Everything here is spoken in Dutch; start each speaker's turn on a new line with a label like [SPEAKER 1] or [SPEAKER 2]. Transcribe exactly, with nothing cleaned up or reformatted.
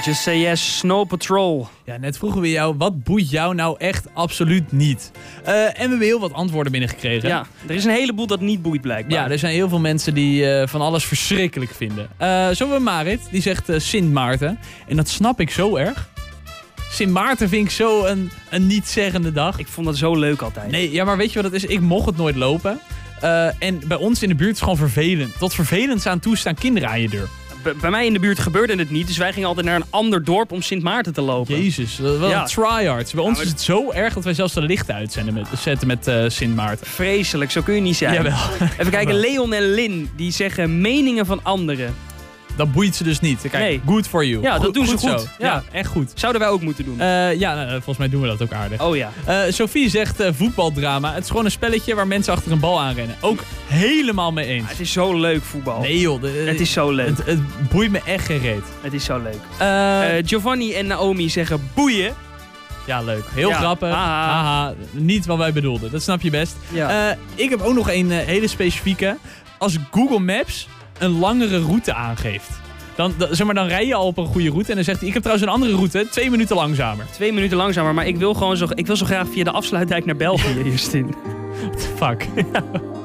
[SPEAKER 1] Just Say Yes, Snow Patrol.
[SPEAKER 2] Ja, net vroegen we jou, wat boeit jou nou echt absoluut niet? Uh, en we hebben heel wat antwoorden binnengekregen.
[SPEAKER 1] Ja, er is een heleboel dat niet boeit blijkbaar.
[SPEAKER 2] Ja, er zijn heel veel mensen die uh, van alles verschrikkelijk vinden. Uh, zo hebben we Marit, die zegt uh, Sint Maarten. En dat snap ik zo erg. Sint Maarten vind ik zo een, een niet-zeggende dag.
[SPEAKER 1] Ik vond dat zo leuk altijd.
[SPEAKER 2] Nee, ja, maar weet je wat het is? Ik mocht het nooit lopen. Uh, en bij ons in de buurt is het gewoon vervelend. Tot vervelend aan toe staan kinderen aan je deur.
[SPEAKER 1] B- bij mij in de buurt gebeurde het niet, dus wij gingen altijd naar een ander dorp om Sint Maarten te lopen.
[SPEAKER 2] Jezus, wel
[SPEAKER 1] Ja.
[SPEAKER 2] een tryhards. Bij
[SPEAKER 1] Ja,
[SPEAKER 2] ons
[SPEAKER 1] maar-
[SPEAKER 2] is het zo erg dat wij zelfs de lichten uitzetten met, zetten met uh, Sint Maarten.
[SPEAKER 1] Vreselijk, zo kun je niet zijn.
[SPEAKER 2] Jawel.
[SPEAKER 1] Even kijken, Leon en Lin, die zeggen meningen van anderen.
[SPEAKER 2] Dat boeit ze dus niet. Kijk,
[SPEAKER 1] Nee.
[SPEAKER 2] good for you.
[SPEAKER 1] Ja, dat
[SPEAKER 2] Goed-
[SPEAKER 1] doen ze
[SPEAKER 2] goed.
[SPEAKER 1] goed.
[SPEAKER 2] Zo.
[SPEAKER 1] Ja.
[SPEAKER 2] Ja, echt goed.
[SPEAKER 1] Zouden wij ook moeten doen.
[SPEAKER 2] Uh, ja, nou, volgens mij doen we dat ook aardig.
[SPEAKER 1] oh ja.
[SPEAKER 2] Uh, Sophie zegt uh, voetbaldrama. Het is gewoon een spelletje waar mensen achter een bal aanrennen. Ook helemaal mee eens.
[SPEAKER 1] Het is zo leuk voetbal.
[SPEAKER 2] Nee joh. de-
[SPEAKER 1] Het is zo leuk.
[SPEAKER 2] Het, het boeit me echt geen reet.
[SPEAKER 1] Het is zo leuk.
[SPEAKER 2] Uh,
[SPEAKER 1] Eh, Giovanni en Naomi zeggen boeien.
[SPEAKER 2] ja, leuk. Heel
[SPEAKER 1] ja,
[SPEAKER 2] grappig.
[SPEAKER 1] haha.
[SPEAKER 2] Haha. Niet wat wij bedoelden. Dat snap je best.
[SPEAKER 1] Ja.
[SPEAKER 2] Uh, ik heb ook nog een uh, hele specifieke. Als Google Maps een langere route aangeeft. Dan, dan, zeg maar, dan rij je al op een goede route. En dan zegt hij, ik heb trouwens een andere route. Twee minuten langzamer.
[SPEAKER 1] Twee minuten langzamer, maar ik wil gewoon zo, ik wil zo graag via de afsluitdijk naar België, Justin.
[SPEAKER 2] What the fuck?